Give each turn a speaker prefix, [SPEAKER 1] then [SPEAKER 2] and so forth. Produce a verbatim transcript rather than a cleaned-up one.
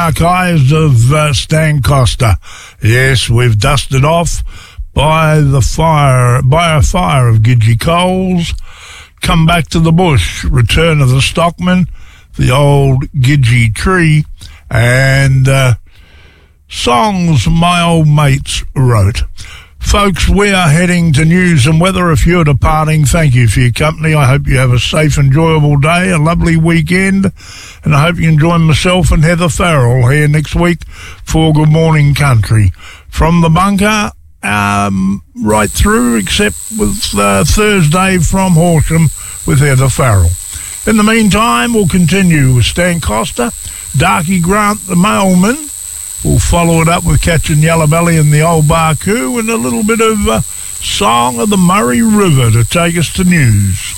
[SPEAKER 1] archives of uh, Stan Costa. Yes, we've dusted off by the fire, by a fire of Gidgee Coles. Come back to the bush, Return of the Stockman, the old Gidgee Tree, and uh, songs my old mates wrote. Folks, we are heading to news and weather. If you're departing, thank you for your company. I hope you have a safe, enjoyable day, a lovely weekend, and I hope you can join myself and Heather Farrell here next week for Good Morning Country. From the bunker, um, right through, except with uh, Thursday from Horsham with Heather Farrell. In the meantime, we'll continue with Stan Costa, Darky Grant the mailman. We'll follow it up with Catching Yellow Belly and the Old Barcoo, and a little bit of uh, Song of the Murray River to take us to news.